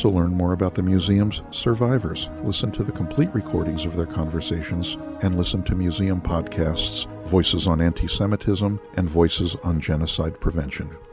also learn more about the museum's survivors, listen to the complete recordings of their conversations, and listen to museum podcasts, Voices on Anti-Semitism and Voices on Genocide Prevention.